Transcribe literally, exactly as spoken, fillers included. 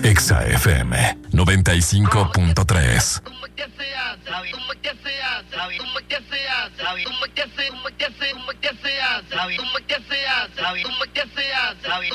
Exa F M noventa y cinco punto tres. ¿Cómo es que se hace? ¿Cómo es que se hace? ¿Cómo es que se hace? ¿Cómo es que se, cómo es que se, cómo es que se hace? ¿Cómo es que se hace? ¿Cómo es que se hace?